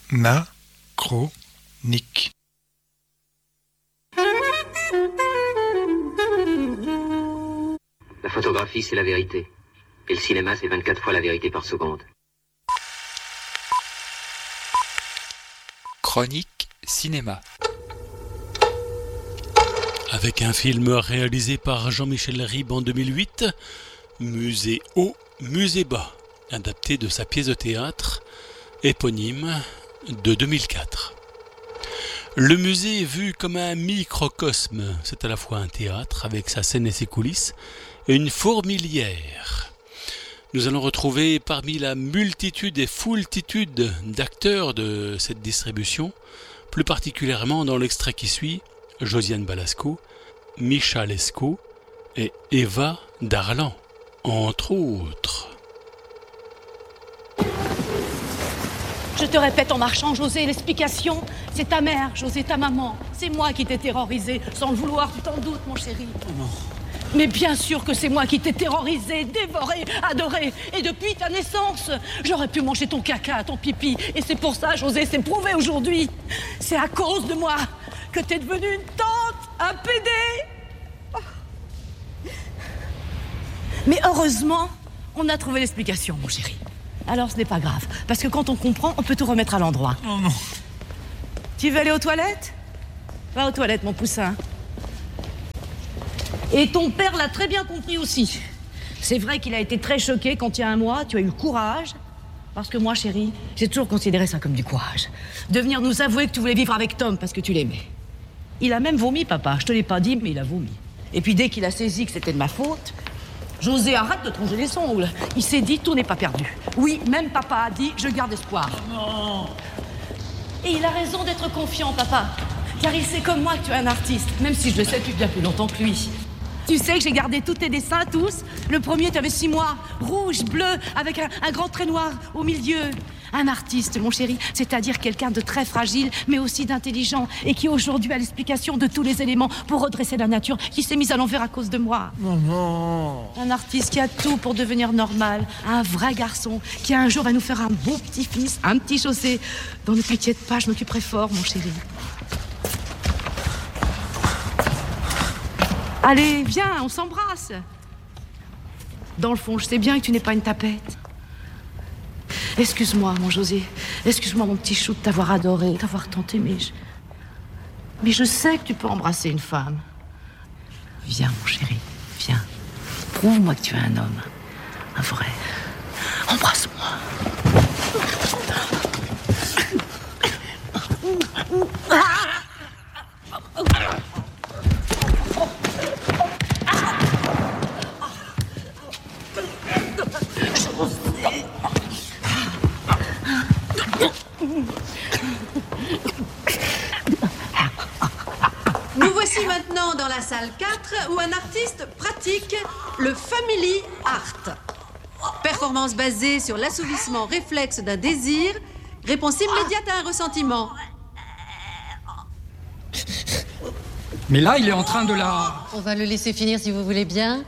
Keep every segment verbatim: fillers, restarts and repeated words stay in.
Anachronique. La photographie, c'est la vérité. Et le cinéma, c'est vingt-quatre fois la vérité par seconde. Chronique cinéma. Avec un film réalisé par Jean-Michel Ribes en deux mille huit, Musée haut, musée bas, adapté de sa pièce de théâtre éponyme de deux mille quatre. Le musée est vu comme un microcosme, c'est à la fois un théâtre avec sa scène et ses coulisses, et une fourmilière. Nous allons retrouver parmi la multitude et foultitude d'acteurs de cette distribution, plus particulièrement dans l'extrait qui suit, Josiane Balasco, Micha Lescaut et Eva Darlan, entre autres. Je te répète en marchant, José, l'explication, c'est ta mère, José, ta maman. C'est moi qui t'ai terrorisé, sans le vouloir, tu t'en doutes, mon chéri. Oh non. Mais bien sûr que c'est moi qui t'ai terrorisé, dévoré, adoré. Et depuis ta naissance, j'aurais pu manger ton caca, ton pipi. Et c'est pour ça, José, c'est prouvé aujourd'hui. C'est à cause de moi que t'es devenue une tante, un pédé. Oh. Mais heureusement, on a trouvé l'explication, mon chéri. Alors ce n'est pas grave, parce que quand on comprend, on peut tout remettre à l'endroit. Oh non. Tu veux aller aux toilettes ? Va aux toilettes, mon poussin. Et ton père l'a très bien compris aussi. C'est vrai qu'il a été très choqué quand il y a un mois, tu as eu le courage, parce que moi, chérie, j'ai toujours considéré ça comme du courage, de venir nous avouer que tu voulais vivre avec Tom parce que tu l'aimais. Il a même vomi, papa, je te l'ai pas dit, mais il a vomi. Et puis dès qu'il a saisi que c'était de ma faute, José, arrête de tronger les songles. Il s'est dit, tout n'est pas perdu. Oui, même papa a dit, je garde espoir. Non. Et il a raison d'être confiant, papa. Car il sait comme moi que tu es un artiste, même si je le sais depuis bien plus longtemps que lui. Tu sais que j'ai gardé tous tes dessins, tous. Le premier, tu avais six mois, rouge, bleu, avec un, un grand trait noir au milieu. Un artiste, mon chéri, c'est-à-dire quelqu'un de très fragile, mais aussi d'intelligent, et qui aujourd'hui a l'explication de tous les éléments pour redresser la nature, qui s'est mise à l'envers à cause de moi. Maman. Un artiste qui a tout pour devenir normal, un vrai garçon, qui un jour va nous faire un beau petit-fils, un petit José. Dont ne t'inquiète pas, je m'occuperai fort, mon chéri. Allez, viens, on s'embrasse. Dans le fond, je sais bien que tu n'es pas une tapette. Excuse-moi, mon José. Excuse-moi, mon petit chou, de t'avoir adoré, de t'avoir tant aimé. Je... Mais je sais que tu peux embrasser une femme. Viens, mon chéri, viens. Prouve-moi que tu es un homme. Un vrai. Embrasse-moi. Nous voici maintenant dans la salle quatre où un artiste pratique le Family Art. Performance basée sur l'assouvissement réflexe d'un désir, réponse immédiate à un ressentiment. Mais là, il est en train de la... On va le laisser finir si vous voulez bien.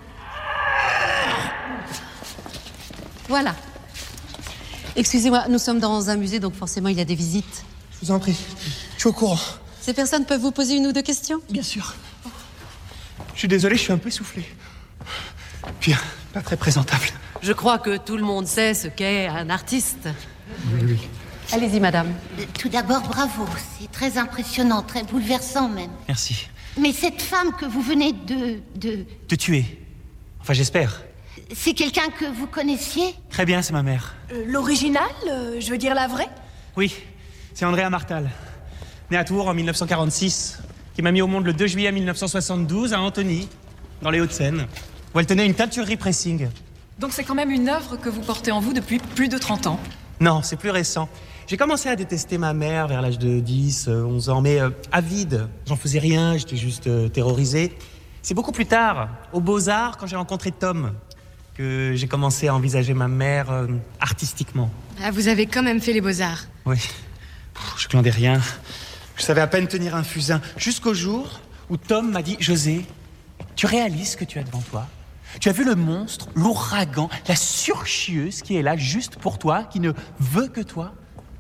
Voilà. Excusez-moi, nous sommes dans un musée, donc forcément il y a des visites. Je vous en prie, je suis au courant. Ces personnes peuvent vous poser une ou deux questions ? Bien sûr. Je suis désolé, je suis un peu essoufflé. Puis, pas très présentable. Je crois que tout le monde sait ce qu'est un artiste. Oui, oui. Allez-y, madame. Tout d'abord, bravo. C'est très impressionnant, très bouleversant même. Merci. Mais cette femme que vous venez de... de... De tuer. Enfin, j'espère. C'est quelqu'un que vous connaissiez ? Très bien, c'est ma mère. Euh, L'original, euh, je veux dire la vraie ? Oui, c'est Andrea Martal. Née à Tours en mille neuf cent quarante-six, qui m'a mis au monde le deux juillet mille neuf cent soixante-douze à Antony, dans les Hauts-de-Seine, où elle tenait une teinturerie pressing. Donc c'est quand même une œuvre que vous portez en vous depuis plus de trente ans. Non, c'est plus récent. J'ai commencé à détester ma mère vers l'âge de dix, onze ans, mais euh, avide. J'en faisais rien, j'étais juste euh, terrorisé. C'est beaucoup plus tard, aux Beaux-Arts, quand j'ai rencontré Tom, que j'ai commencé à envisager ma mère euh, artistiquement. Ah, vous avez quand même fait les Beaux-Arts. Oui, Pff, je glandais rien. Je savais à peine tenir un fusain. Jusqu'au jour où Tom m'a dit « José, tu réalises ce que tu as devant toi ? Tu as vu le monstre, l'ouragan, la surchieuse qui est là juste pour toi, qui ne veut que toi ?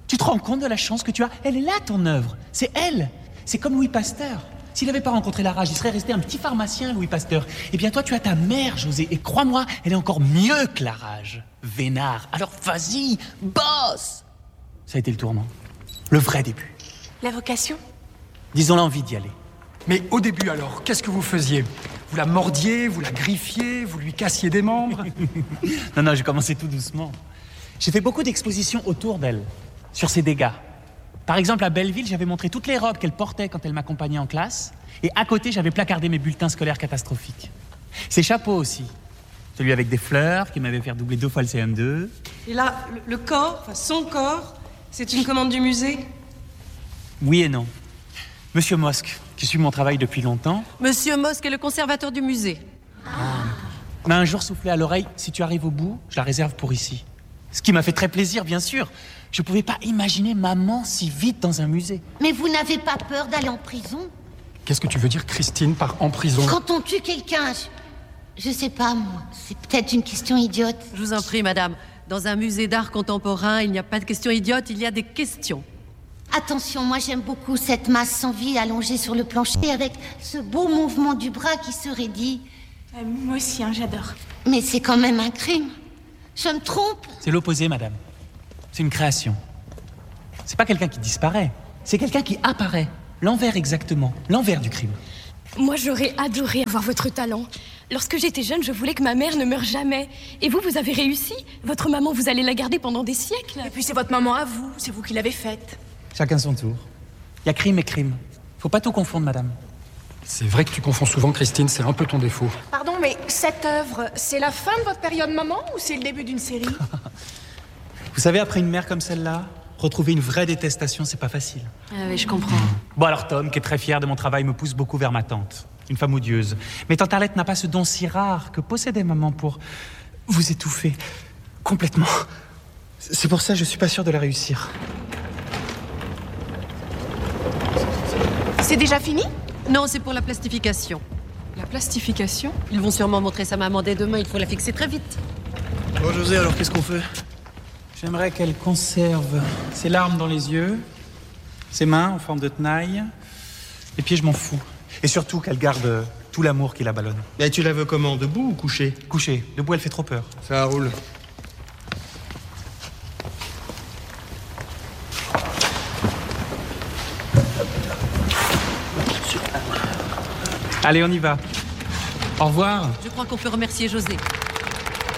Tu te rends compte de la chance que tu as? Elle est là, ton œuvre. C'est elle. C'est comme Louis Pasteur. S'il n'avait pas rencontré la rage, il serait resté un petit pharmacien, Louis Pasteur. Eh bien, toi, tu as ta mère, José. Et crois-moi, elle est encore mieux que la rage. Vénard. Alors, vas-y, bosse. Ça a été le tournant. Le vrai début. La vocation? Disons l'envie d'y aller. Mais au début alors, qu'est-ce que vous faisiez? Vous la mordiez, vous la griffiez, vous lui cassiez des membres? Non, non, j'ai commencé tout doucement. J'ai fait beaucoup d'expositions autour d'elle, sur ses dégâts. Par exemple, à Belleville, j'avais montré toutes les robes qu'elle portait quand elle m'accompagnait en classe. Et à côté, j'avais placardé mes bulletins scolaires catastrophiques. Ses chapeaux aussi. Celui avec des fleurs, qui m'avait fait doubler deux fois le C M deux. Et là, le, le corps, enfin son corps, c'est une commande du musée? Oui et non. Monsieur Mosque, qui suit mon travail depuis longtemps, Monsieur Mosque est le conservateur du musée. m'a un jour soufflé à l'oreille, si tu arrives au bout, je la réserve pour ici. Ce qui m'a fait très plaisir, bien sûr. Je pouvais pas imaginer maman si vite dans un musée. Mais vous n'avez pas peur d'aller en prison? Qu'est-ce que tu veux dire, Christine, par en prison? Quand on tue quelqu'un, je... je sais pas, moi. C'est peut-être une question idiote. Je vous en prie, madame. Dans un musée d'art contemporain, il n'y a pas de questions idiotes, il y a des questions. Attention, moi j'aime beaucoup cette masse sans vie allongée sur le plancher avec ce beau mouvement du bras qui se raidit. Euh, moi aussi, hein, j'adore. Mais c'est quand même un crime. Je me trompe? C'est l'opposé, madame. C'est une création. C'est pas quelqu'un qui disparaît. C'est quelqu'un qui apparaît. L'envers exactement. L'envers du crime. Moi, j'aurais adoré avoir votre talent. Lorsque j'étais jeune, je voulais que ma mère ne meure jamais. Et vous, vous avez réussi. Votre maman, vous allez la garder pendant des siècles. Et puis c'est votre maman à vous. C'est vous qui l'avez faite. Chacun son tour. Il y a crime et crime. Faut pas tout confondre, madame. C'est vrai que tu confonds souvent, Christine, c'est un peu ton défaut. Pardon, mais cette œuvre, c'est la fin de votre période maman ou c'est le début d'une série? Vous savez, après une mère comme celle-là, retrouver une vraie détestation, c'est pas facile. Ah oui, je comprends. Bon alors Tom, qui est très fier de mon travail, me pousse beaucoup vers ma tante. Une femme odieuse. Mais tante Arlette n'a pas ce don si rare que possédait maman pour vous étouffer. Complètement. C'est pour ça que je suis pas sûr de la réussir. C'est déjà fini? Non, c'est pour la plastification. La plastification? Ils vont sûrement montrer sa maman dès demain, il faut la fixer très vite. Bon José, alors qu'est-ce qu'on fait? J'aimerais qu'elle conserve ses larmes dans les yeux, ses mains en forme de tenaille. Les pieds, je m'en fous. Et surtout qu'elle garde tout l'amour qui la ballonne. Et tu la veux comment? Debout ou couché? Couché. Debout, elle fait trop peur. Ça roule. Allez, on y va. Au revoir. Je crois qu'on peut remercier José.